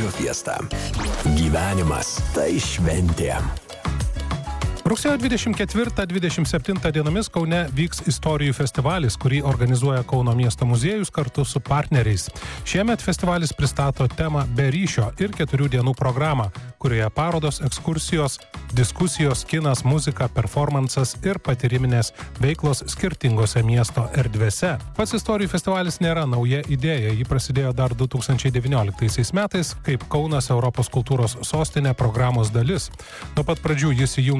Radio Fiesta. Gyvenimas tai šventė. Rugsėjo 24-27 dienomis Kaune vyks Istorijų festivalis, kurį organizuoja Kauno miesto muziejus kartu su partneriais. Šiemet festivalis pristato temą Be ryšio ir 4 dienų programą, kurioje parodos, ekskursijos, diskusijos, kinas, muzika, performansas ir patyriminės veiklos skirtingose miesto erdvėse. Pats Istorijų festivalis nėra nauja idėja, ji prasidėjo dar 2019 metais kaip Kaunas Europos kultūros sostinė programos dalis. Nuo pat pradžių jis įjungė